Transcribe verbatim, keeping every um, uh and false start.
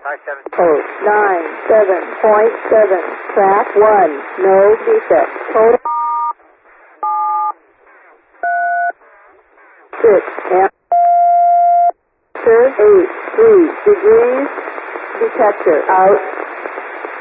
Code nine seven point seven. Track one. No defect. Total six. Answer eight three degrees. Detector out.